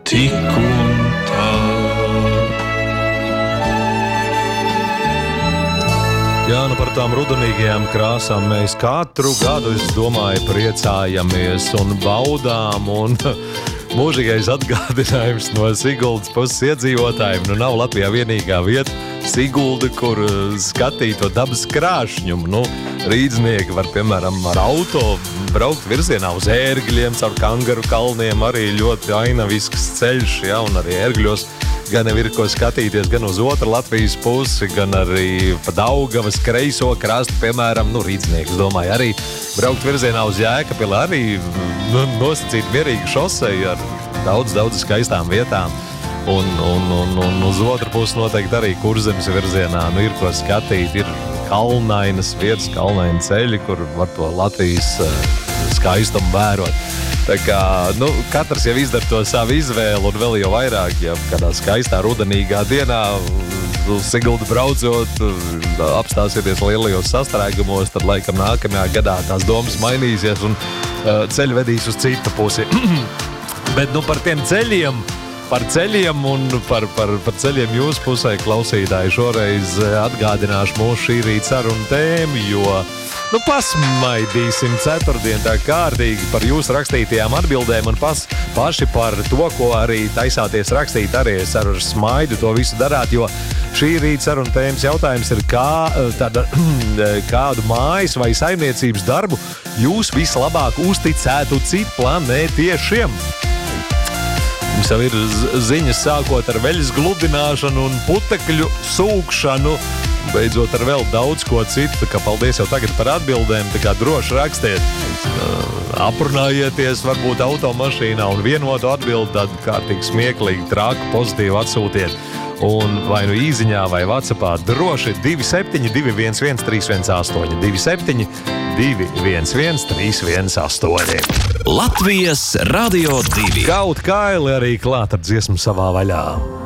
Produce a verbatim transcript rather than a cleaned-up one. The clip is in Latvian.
tik un tā. Jā, nu par tām rudenīgajām krāsām mēs katru gadu, es domāju, priecājamies un baudām, un mūžīgais atgādinājums no Siguldas puses iedzīvotājiem. Nu, nav Latvijā vienīgā vieta Sigulda, kur skatīt to dabas krāšņumu. Nu, rīdznieki var, piemēram, ar auto braukt virzienā uz ērgļiem, caur Kangaru kalniem, arī ļoti ainavisks ceļš, ja, un arī ērgļos gan ir ko skatīties, gan uz otru Latvijas pusi, gan arī pa Daugavas kreiso krastu, piemēram, nu, rīdznieks, domāju, arī braukt virzienā uz Jēkabili, arī nu, nosacīt mierīgu šoseju ar daudz, daudz skaistām vietām. Un, un, un, un uz otru pusi noteikti arī Kurzemes virzienā, nu, ir ko skatīt, ir kalnainas vietas, kalnaini ceļi, kur var to Latvijas uh, skaistumu vērot. Tā kā, nu, katrs jau izdara to savu izvēlu, un vēl jau vairāk, ja kādā skaistā rudenīgā dienā uz Siguldu braucot, apstāsieties lielajos sastrēgumos, tad laikam nākamajā gadā tās domas mainīsies un uh, ceļi vedīs uz citu pusi. Bet, nu, par tiem ceļiem, par ceļiem un par, par, par ceļiem jūsu pusē, klausītāji, šoreiz atgādināšu mūsu šī rīta sarunu tēmu, jo nu, pasmaidīsim ceturtdien tā kārtīgi par jūsu rakstītajām atbildēm un pas, paši par to, ko arī taisāties rakstīt, arī es ar smaidu to visu darāt, jo šī rīta saruna tēmas jautājums ir, kā, tāda, kādu mājas vai saimniecības darbu jūs vislabāk uzticētu citplanētiešiem. Mums jau ir ziņas sākot ar veļas gludināšanu un putekļu sūkšanu, beidzot ar vēl daudz ko citu, tā kā paldies jau tagad par atbildēm, tā kā droši rakstiet, aprunājieties varbūt automašīnā un vienotu atbildi, tad kārtīgi smieklīgi, trāku, pozitīvi atsūtiet. Un vai nu īziņā vai WhatsAppā droši divi septiņi divi viens viens trīs viens astoņi, divi septiņi divi viens viens trīs viens astoņi. Latvijas Radio divi. Kaut Kaili arī klāt ar dziesmu savā vaļā.